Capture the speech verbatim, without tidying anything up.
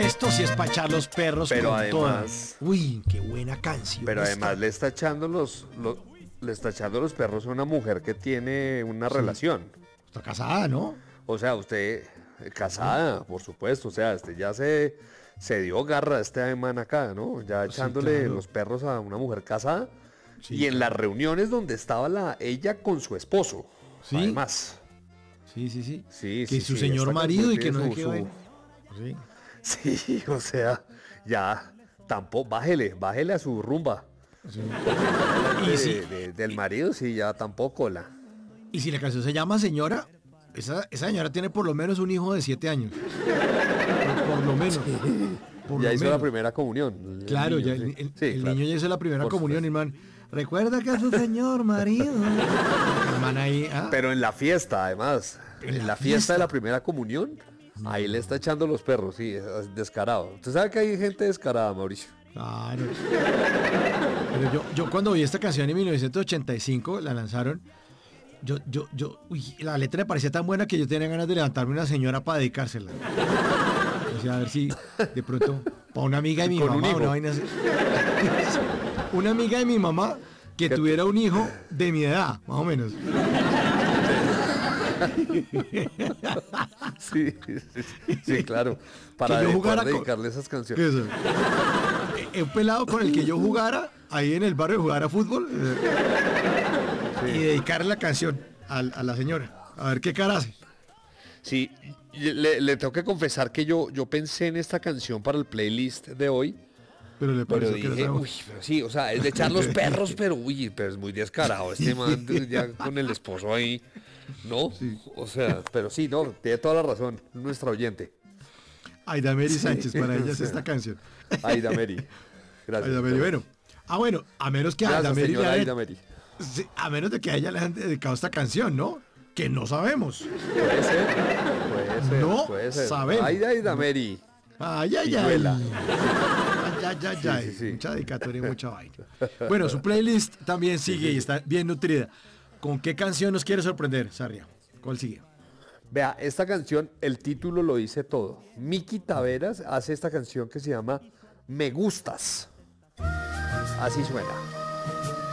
Esto sí es para echar los perros Pero con además- toda. Uy, qué buena canción. Pero esta. además le está echando los, los- le está echando los perros a una mujer que tiene una relación. Está casada, ¿no? O sea, usted eh, casada, por supuesto. O sea, este ya se, se dio garra a este man acá, ¿no? Ya Sí, echándole claro. los perros a una mujer casada. Sí, y en claro. las reuniones donde estaba la ella con su esposo. Sí. Además. Sí, sí, sí. Sí, que sí, su sí, señor esta marido y que canción no sé tiene qué su- vaina. Sí. Sí, o sea, ya. Tampoco, bájele, bájele a su rumba. sí. De- Y, si, de- del marido, sí, ya tampoco la. y si la canción se llama Señora, esa, esa señora tiene por lo menos un hijo de siete años. Por, por lo menos. Por Ya lo hizo la menos. primera comunión. el Claro, niño, ya sí. el, el- Sí, el claro. niño ya hizo la primera Por comunión, supuesto. hermano. Recuerda que es su señor marido. Hermana ahí, ¿ah? Pero en la fiesta, además. En En, la la, fiesta. fiesta de la primera comunión, ahí le está echando los perros, sí, es descarado. Usted sabe que hay gente descarada, Mauricio. Claro. Pero yo, yo cuando vi esta canción en mil novecientos ochenta y cinco, la lanzaron, yo, yo, yo, uy, la letra me parecía tan buena que yo tenía ganas de levantarme una señora para dedicársela. O sea, a ver si de pronto, para una amiga de mi Con un mamá, hijo. una vaina así. Una amiga de mi mamá que ¿Qué? tuviera un hijo de mi edad, más o menos. Sí, sí, sí, sí, claro. Para Que yo de- jugara poder con- dedicarle esas canciones. Eso. Eh, Un pelado con el que yo jugara, ahí en el barrio jugara fútbol, eh, y dedicarle la canción a, a la señora. A ver qué cara hace. Sí, y le, le tengo que confesar que yo, yo pensé en esta canción para el playlist de hoy. Pero le Pero pareció que dije, era uy, pero sí, o sea, es de echar los perros, pero uy, pero es muy descarado este man ya con el esposo ahí, ¿no? O sea, pero sí, no, tiene toda la razón, nuestra oyente. Aida Mary Sí, Sánchez, para ella es o sea, esta canción. Aida Mary. Gracias. Aida Mary, bueno. Ah, bueno, a menos que a Aida Gracias, Mary le señora hayan- Aida Mary. sí, a menos de que a ella le hayan dedicado esta canción, ¿no? Que no sabemos. Puede ser, puede ser, No puede ser. sabemos. Aida Aida Mary. Ay, ay, ay. Pilluela. Ay, ay, ay, ay. sí, sí. Mucha dedicatoria y mucha vaina. Bueno, su playlist también sigue y está bien nutrida. ¿Con qué canción nos quiere sorprender, Sarria? ¿Cuál sigue? Vea, esta canción, el título lo dice todo. Miki Taveras hace esta canción que se llama Me Gustas. Así suena.